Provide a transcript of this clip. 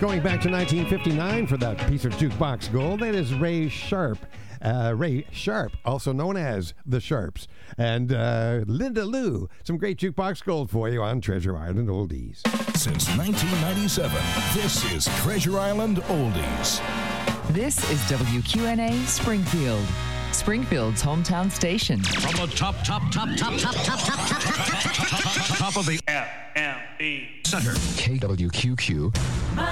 Going back to 1959 for that piece of jukebox gold, that is Ray Sharp. Ray Sharp, also known as The Sharps. And Linda Lou. Some great jukebox gold for you on Treasure Island Oldies. Since 1997, this is Treasure Island Oldies. This is WQNA Springfield, Springfield's hometown station. From the top of the FME Center. KWQQ.